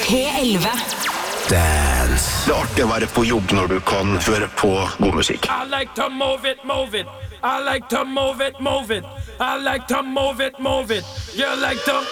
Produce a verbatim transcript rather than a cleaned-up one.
P elleve. Dance. Det er artig å være på jobb når du kan høre på god musikk. I like to move it, move it. I like to move it, move it. I like to move it, move it. You like to